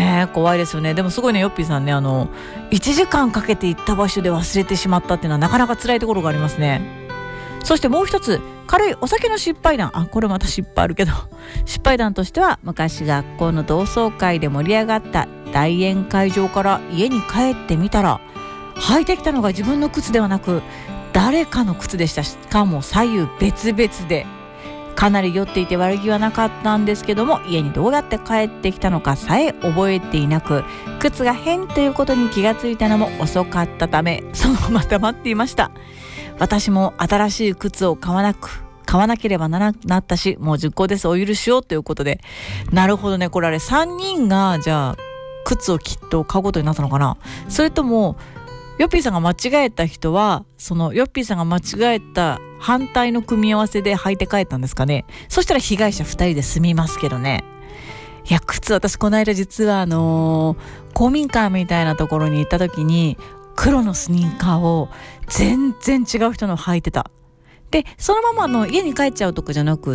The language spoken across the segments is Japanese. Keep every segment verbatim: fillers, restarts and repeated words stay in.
ねえ怖いですよね。でもすごいね、ヨッピーさんね、あのいちじかんかけて行った場所で忘れてしまったっていうのはなかなか辛いところがありますね。そしてもう一つ、軽いお酒の失敗談。あ、これまた失敗あるけど失敗談としては、昔学校の同窓会で盛り上がった大宴会場から家に帰ってみたら、履いてきたのが自分の靴ではなく誰かの靴でした。しかも左右別々で、かなり酔っていて悪気はなかったんですけども、家にどうやって帰ってきたのかさえ覚えていなく、靴が変ということに気がついたのも遅かったため、そのまま黙っていました。私も新しい靴を買わなく買わなければならなったし、もう熟考です、お許しをということで。なるほどね、これあれさんにんがじゃあ靴をきっと買うことになったのかな。それともヨッピーさんが間違えた人は、そのヨッピーさんが間違えた反対の組み合わせで履いて帰ったんですかね。そしたら被害者ふたりで済みますけどね。いや、靴、私この間実はあのー、公民館みたいなところに行った時に、黒のスニーカーを全然違う人の履いてた。で、そのままの家に帰っちゃうとかじゃなくって、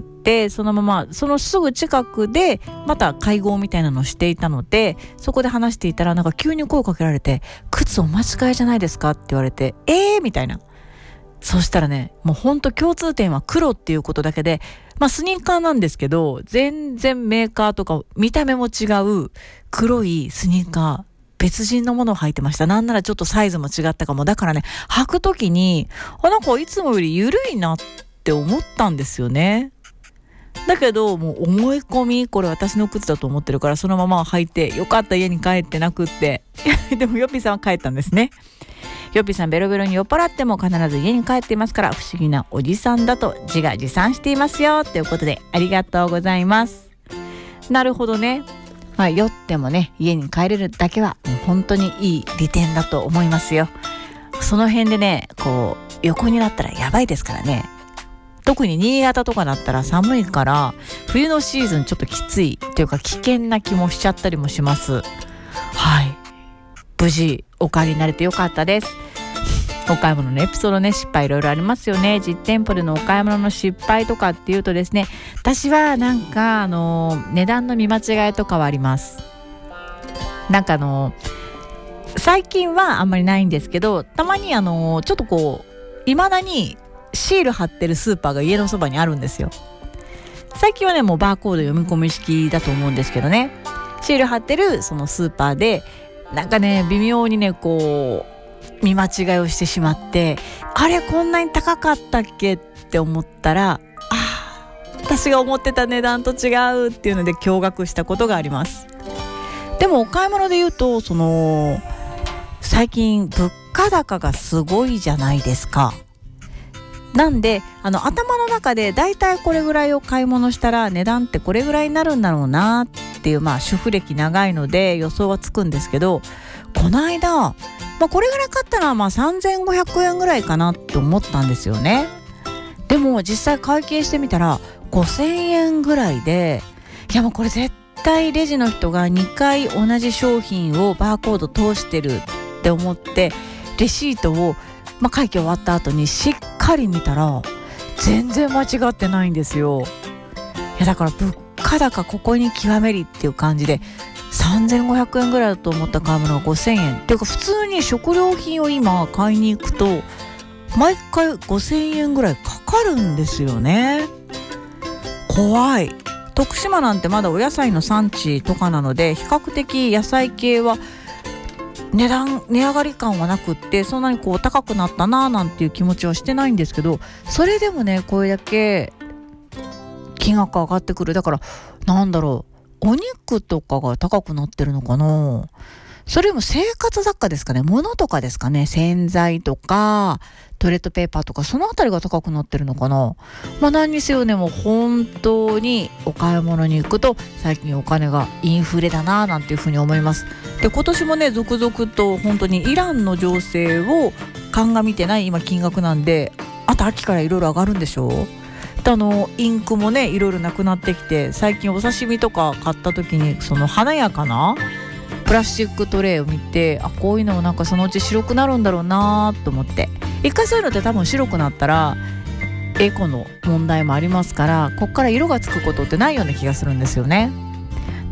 そのままそのすぐ近くでまた会合みたいなのをしていたので、そこで話していたら、なんか急に声をかけられて、靴お間違いじゃないですかって言われて、えーみたいな。そしたらね、もうほんと共通点は黒っていうことだけで、まあスニーカーなんですけど、全然メーカーとか見た目も違う黒いスニーカー、別人のものを履いてました。なんならちょっとサイズも違ったかも。だからね、履くときに、あ、なんかいつもより緩いなって思ったんですよね。だけど、もう思い込み、これ私の靴だと思ってるから、そのまま履いて、よかった家に帰ってなくって。でもヨッピーさんは帰ったんですね。ヨッピーさんベロベロに酔っ払っても必ず家に帰っていますから、不思議なおじさんだと自画自賛していますよ。ということで、ありがとうございます。なるほどね。まあ、酔ってもね、家に帰れるだけはもう本当にいい利点だと思いますよ。その辺でね、こう横になったらやばいですからね。特に新潟とかだったら寒いから、冬のシーズンちょっときついというか危険な気もしちゃったりもします。はい、無事お帰りになれてよかったです。お買い物のエピソードね、失敗いろいろありますよね。実店舗でのお買い物の失敗とかっていうとですね、私はなんかあの値段の見間違いとかはあります。なんかあの最近はあんまりないんですけど、たまにあのちょっとこう未だにシール貼ってるスーパーが家のそばにあるんですよ。最近はね、もうバーコード読み込み式だと思うんですけどね、シール貼ってるそのスーパーでなんかね、微妙にねこう見間違いをしてしまって、あれこんなに高かったっけって思ったら、あ、私が思ってた値段と違うっていうので驚愕したことがあります。でもお買い物で言うと、その最近物価高がすごいじゃないですか。なんであの頭の中でだいたいこれぐらいを買い物したら値段ってこれぐらいになるんだろうなっていう、まあ主婦歴長いので予想はつくんですけど、この間、まあ、これぐらい買ったらまあさんぜんごひゃくえんぐらいかなって思ったんですよね。でも実際会計してみたらごせんえんぐらいで、いやもうこれ絶対レジの人がにかい同じ商品をバーコード通してるって思ってレシートを、まあ、会計終わった後にしっかり見たら全然間違ってないんですよ。いやだから物価高ここに極めりっていう感じで、さんぜんごひゃくえんぐらいだと思った買い物がごせんえんっていうか、普通に食料品を今買いに行くと毎回ごせんえんぐらいかかるんですよね。怖い。徳島なんてまだお野菜の産地とかなので、比較的野菜系は値段値上がり感はなくって、そんなにこう高くなったななんていう気持ちはしてないんですけど、それでもねこれだけ金額上がってくる。だからなんだろう、お肉とかが高くなってるのかな。それも生活雑貨ですかね、物とかですかね、洗剤とかトイレットペーパーとか、そのあたりが高くなってるのかな。まあ何にせよね、もう本当にお買い物に行くと最近お金がインフレだななんていうふうに思います。で今年もね続々と本当にイランの情勢を鑑みてない今金額なんで、あと秋からいろいろ上がるんでしょう。あのインクもねいろいろなくなってきて、最近お刺身とか買った時にその華やかなプラスチックトレイを見て、あこういうのもなんかそのうち白くなるんだろうなと思って、一回そういうのって多分白くなったらエコの問題もありますから、こっから色がつくことってないような気がするんですよね。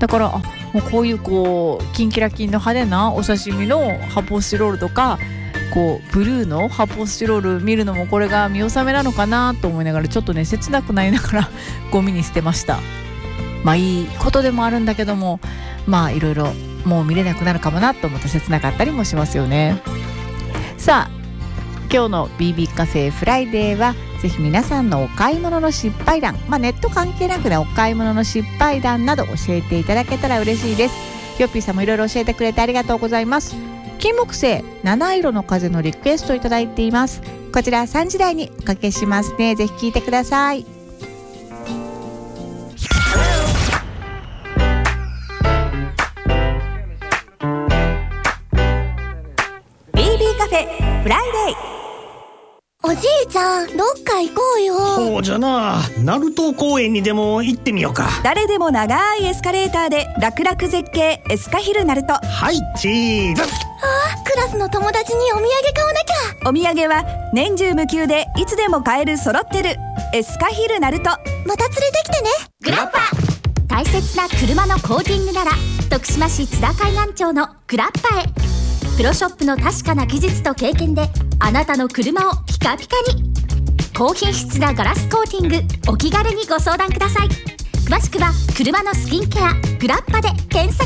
だからあもうこういうこうキンキラキンの派手なお刺身の発泡スチロールとかこうブルーの発泡スチロール見るのもこれが見納めなのかなと思いながらちょっとね切なくなりながらゴミに捨てました。まあいいことでもあるんだけどもまあいろいろもう見れなくなるかもなと思って切なかったりもしますよね。さあ今日の ビービー カフェフライデーはぜひ皆さんのお買い物の失敗談、まあ、ネット関係なくねお買い物の失敗談など教えていただけたら嬉しいです。ヨッピーさんもいろいろ教えてくれてありがとうございます。金木犀七色の風のリクエストいただいています。こちらさんじ台におかけしますね。ぜひ聴いてください。ビービー カフェフライデー。 おじいちゃんどっか行こうよ。 そうじゃな、鳴門公園にでも行ってみようか。 誰でも長いエスカレーターで楽々絶景エスカヒル鳴門。 はいチーズ。 ああクラスの友達にお土産買わなきゃ。 お土産は年中無休でいつでも買える揃ってるエスカヒル鳴門。 また連れてきてね。 グラッパ大切な車のコーティングなら徳島市津田海岸町のグラッパへ。プロショップの確かな技術と経験であなたの車をピカピカに。高品質なガラスコーティングお気軽にご相談ください。詳しくは車のスキンケアグラッパで検索。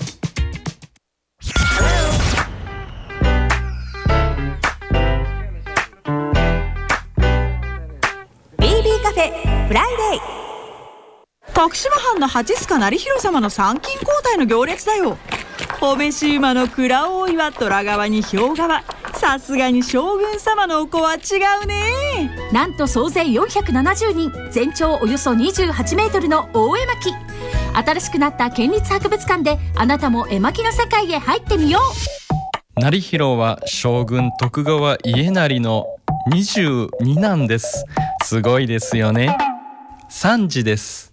ビービー カフェフライデー。 徳島藩の八須賀成弘様の参勤交代の行列だよ。お召し馬の蔵大岩虎川に氷川、さすがに将軍様のお子は違うね。 なんと総勢よんひゃくななじゅうにん、全長およそにじゅうはちメートルの大絵巻。新しくなった県立博物館であなたも絵巻の世界へ入ってみよう。 成弘は将軍徳川家斉のにじゅうになんです。すごいですよね。さんじです。